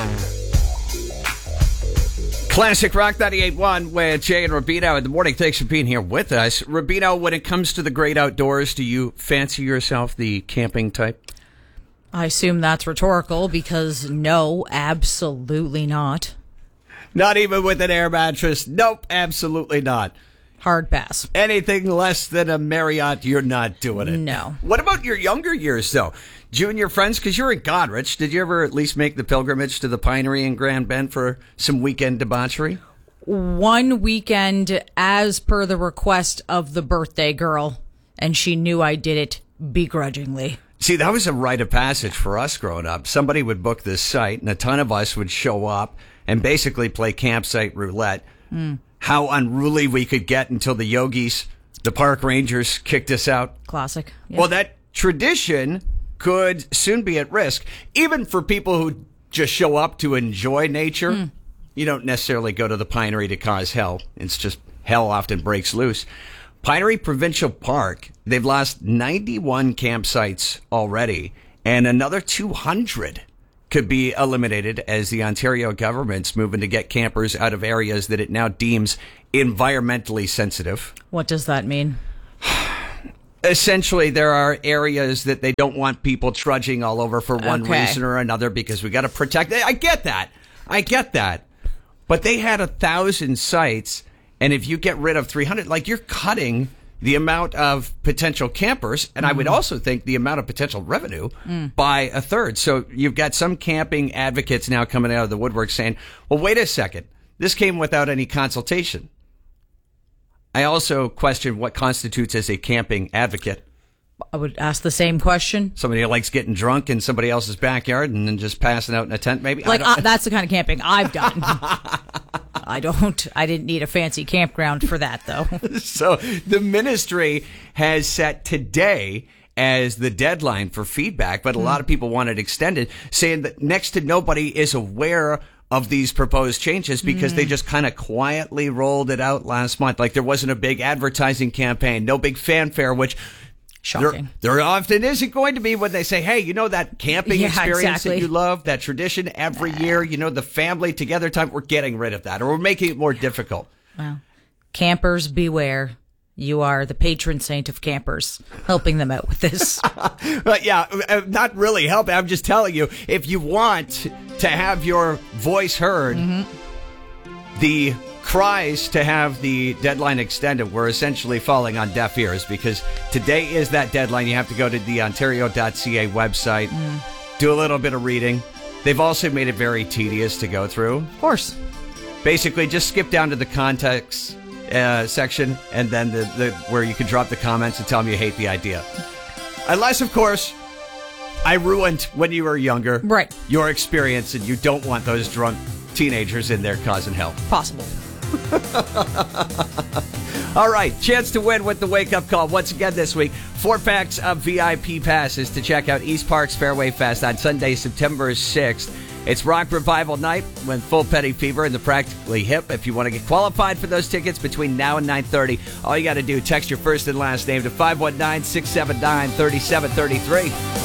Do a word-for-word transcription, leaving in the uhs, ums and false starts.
Classic Rock ninety-eight point one with Jay and Rubino in the morning. Thanks for being here with us. Rubino, when it comes to the great outdoors, do you fancy yourself the camping type? I assume that's rhetorical because no, absolutely not. Not even with an air mattress? Nope, absolutely not. Hard pass. Anything less than a Marriott, you're not doing it. No. What about your younger years, though? Junior friends, because you're in Godrich, did you ever at least make the pilgrimage to the Pinery in Grand Bend for some weekend debauchery? One weekend as per the request of the birthday girl, and she knew I did it begrudgingly. See, that was a rite of passage for us growing up. Somebody would book this site, and a ton of us would show up and basically play campsite roulette. Mm. How unruly we could get until the yogis, the park rangers, kicked us out. Classic. Yep. Well, that tradition could soon be at risk, even for people who just show up to enjoy nature. Mm. You don't necessarily go to the Pinery to cause hell. It's just hell often breaks loose. Pinery Provincial Park, they've lost ninety-one campsites already, and another two hundred could be eliminated as the Ontario government's moving to get campers out of areas that it now deems environmentally sensitive. What does that mean? Essentially, there are areas that they don't want people trudging all over for one Okay. reason or another because we got to protect. I get that. I get that. But they had a thousand sites, and if you get rid of three hundred, like you're cutting the amount of potential campers, and mm. I would also think the amount of potential revenue mm. by a third. So you've got some camping advocates now coming out of the woodwork saying, well, wait a second. This came without any consultation. I also question what constitutes as a camping advocate. I would ask the same question. Somebody who likes getting drunk in somebody else's backyard and then just passing out in a tent, maybe? Like, uh, that's the kind of camping I've done. I don't, I didn't need a fancy campground for that, though. So the ministry has set today as the deadline for feedback, but a mm. lot of people want it extended, saying that next to nobody is aware of these proposed changes because mm. they just kind of quietly rolled it out last month. Like there wasn't a big advertising campaign, no big fanfare, which shocking. There, there often isn't going to be when they say, hey, you know that camping yeah, experience exactly. that you love, that tradition every uh, year, you know, the family together time, we're getting rid of that or we're making it more difficult. Well, campers beware. You are the patron saint of campers, helping them out with this. But yeah, not really helping. I'm just telling you, if you want to have your voice heard, mm-hmm. the cries to have the deadline extended were essentially falling on deaf ears because today is that deadline. You have to go to the ontario dot c a website, mm. do a little bit of reading. They've also made it very tedious to go through. Of course. Basically, just skip down to the context uh, section and then the, the where you can drop the comments and tell them you hate the idea. Unless, of course, I ruined when you were younger right. your experience and you don't want those drunk teenagers in there causing hell. Possible. All right, chance to win with the wake-up call. Once again this week, four packs of V I P passes to check out East Park's Fairway Fest on Sunday, September sixth. It's Rock Revival Night with Full Petty Fever and the Practically Hip. If you want to get qualified for those tickets between now and nine thirty, all you got to do, text your first and last name to five one nine, six seven nine, three seven three three.